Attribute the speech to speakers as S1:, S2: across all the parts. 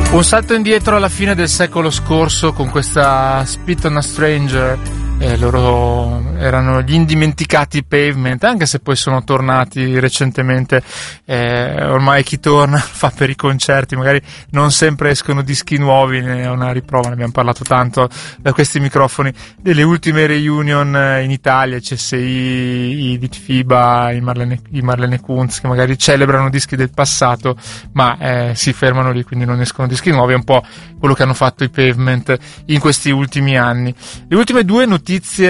S1: Un salto indietro alla fine del secolo scorso con questa Spit on a Stranger. Loro erano gli indimenticati Pavement, anche se poi sono tornati recentemente. Ormai chi torna fa per i concerti, magari non sempre escono dischi nuovi, ne è una riprova, ne abbiamo parlato tanto da questi microfoni delle ultime reunion in Italia, CSI, i Litfiba, i Marlene Kunz, che magari celebrano dischi del passato ma si fermano lì, quindi non escono dischi nuovi. È un po' quello che hanno fatto i Pavement in questi ultimi anni. Le ultime due notizie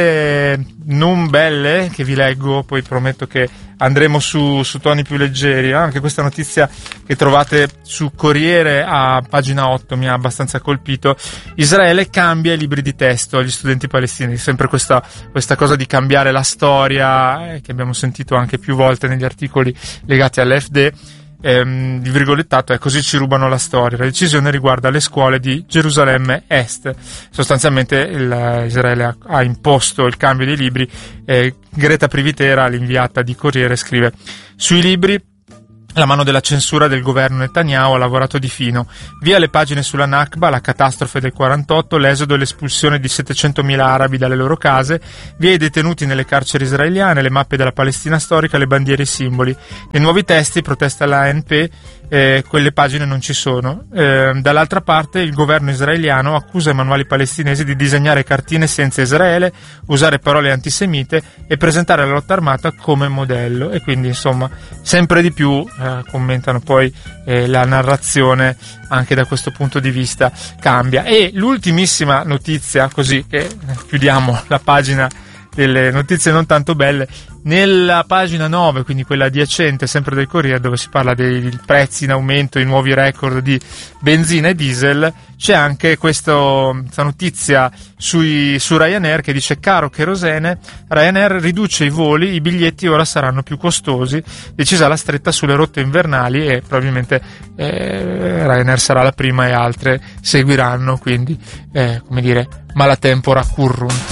S1: non belle che vi leggo, poi prometto che andremo su toni più leggeri. Anche questa notizia che trovate su Corriere a pagina 8 mi ha abbastanza colpito. Israele cambia i libri di testo agli studenti palestinesi, sempre questa cosa di cambiare la storia che abbiamo sentito anche più volte negli articoli legati all'AfD. Di virgolettato, così ci rubano la storia. La decisione riguarda le scuole di Gerusalemme Est. Sostanzialmente Israele ha imposto il cambio dei libri. Greta Privitera, l'inviata di Corriere, scrive: sui libri la mano della censura del governo Netanyahu ha lavorato di fino. Via le pagine sulla Nakba, la catastrofe del 48, l'esodo e l'espulsione di 700.000 arabi dalle loro case, via i detenuti nelle carceri israeliane, le mappe della Palestina storica, le bandiere e i simboli. Nei nuovi testi, protesta l'ANP, quelle pagine non ci sono. Dall'altra parte il governo israeliano accusa i manuali palestinesi di disegnare cartine senza Israele, usare parole antisemite e presentare la lotta armata come modello. E quindi insomma sempre di più commentano poi la narrazione anche da questo punto di vista cambia. E l'ultimissima notizia, così che chiudiamo la pagina delle notizie non tanto belle, nella pagina 9, quindi quella adiacente sempre del Corriere, dove si parla dei prezzi in aumento, i nuovi record di benzina e diesel, c'è anche questa notizia su Ryanair che dice: caro kerosene, Ryanair riduce i voli, i biglietti ora saranno più costosi, decisa la stretta sulle rotte invernali e probabilmente Ryanair sarà la prima e altre seguiranno, quindi come dire, maltempora currunt.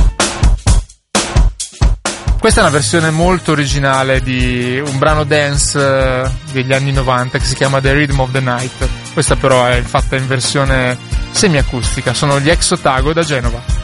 S1: Questa è una versione molto originale di un brano dance degli anni 90 che si chiama The Rhythm of the Night. Questa però è fatta in versione semiacustica. Sono gli Ex Otago da Genova.